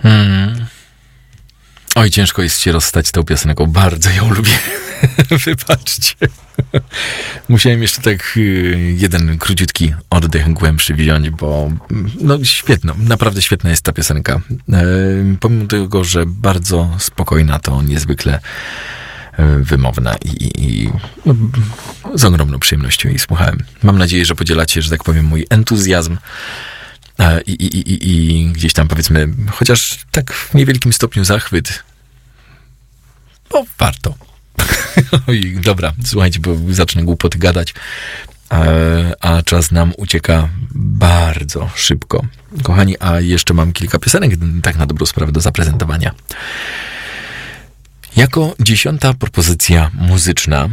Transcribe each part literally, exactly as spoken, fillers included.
Hmm. Oj, ciężko jest się rozstać z tą piosenką. Bardzo ją lubię. Wybaczcie. Musiałem jeszcze tak jeden króciutki oddech głębszy wziąć, bo no świetna, naprawdę świetna jest ta piosenka. E, pomimo tego, że bardzo spokojna, to niezwykle wymowna i, i no, z ogromną przyjemnością jej słuchałem. Mam nadzieję, że podzielacie, że tak powiem, mój entuzjazm i, i, i, i gdzieś tam, powiedzmy, chociaż tak w niewielkim stopniu zachwyt, bo warto. Oj, dobra, słuchajcie, bo zacznę głupoty gadać, a, a czas nam ucieka bardzo szybko. Kochani, a jeszcze mam kilka piosenek, tak na dobrą sprawę, do zaprezentowania. Jako dziesiąta propozycja muzyczna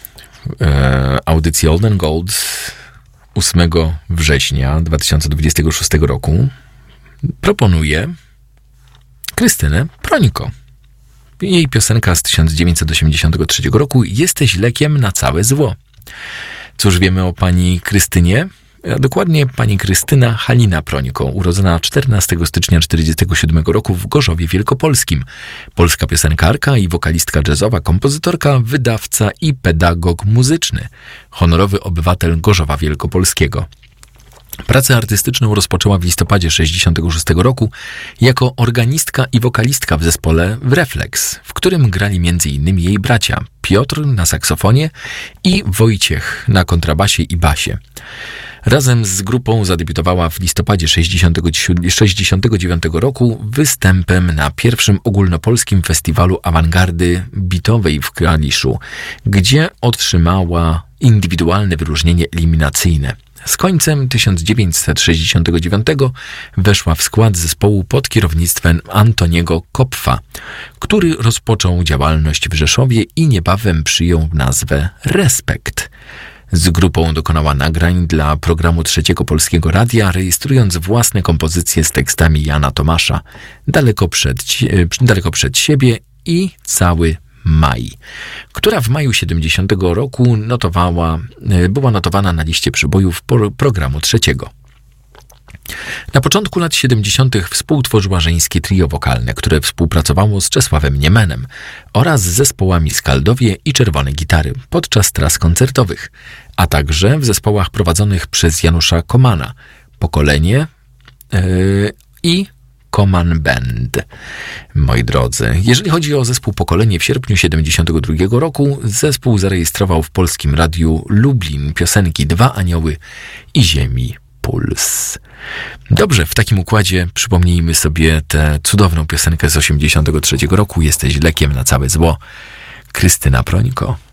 e, audycji Old and Gold ósmego września dwa tysiące dwudziestego szóstego roku proponuję Krystynę Prońko. Jej piosenka z tysiąc dziewięćset osiemdziesiątego trzeciego roku Jesteś lekiem na całe zło. Cóż wiemy o pani Krystynie? A dokładnie pani Krystyna Halina Prońko, urodzona czternastego stycznia tysiąc dziewięćset czterdziestego siódmego roku w Gorzowie Wielkopolskim. Polska piosenkarka i wokalistka jazzowa, kompozytorka, wydawca i pedagog muzyczny. Honorowy obywatel Gorzowa Wielkopolskiego. Pracę artystyczną rozpoczęła w listopadzie tysiąc dziewięćset sześćdziesiątego szóstego roku jako organistka i wokalistka w zespole Reflex, w którym grali między innymi jej bracia Piotr na saksofonie i Wojciech na kontrabasie i basie. Razem z grupą zadebiutowała w listopadzie tysiąc dziewięćset sześćdziesiątego dziewiątego roku występem na pierwszym ogólnopolskim festiwalu awangardy bitowej w Kaliszu, gdzie otrzymała indywidualne wyróżnienie eliminacyjne. Z końcem tysiąc dziewięćset sześćdziesiątego dziewiątego weszła w skład zespołu pod kierownictwem Antoniego Kopfa, który rozpoczął działalność w Rzeszowie i niebawem przyjął nazwę Respekt. Z grupą dokonała nagrań dla programu Trzeciego Polskiego Radia, rejestrując własne kompozycje z tekstami Jana Tomasza, Daleko przed, daleko przed siebie i Cały Maj, która w maju siedemdziesiątego roku notowała, była notowana na liście przybojów programu Trzeciego. Na początku lat siedemdziesiątych współtworzyła żeńskie trio wokalne, które współpracowało z Czesławem Niemanem oraz z zespołami Skaldowie i Czerwone Gitary podczas tras koncertowych, a także w zespołach prowadzonych przez Janusza Komana, Pokolenie yy, i Koman Band. Moi drodzy, jeżeli chodzi o zespół Pokolenie, w sierpniu siedemdziesiątego drugiego roku zespół zarejestrował w polskim radiu Lublin piosenki Dwa Anioły i Ziemi Puls. Dobrze, w takim układzie przypomnijmy sobie tę cudowną piosenkę z osiemdziesiątego trzeciego roku Jesteś lekiem na całe zło. Krystyna Prońko.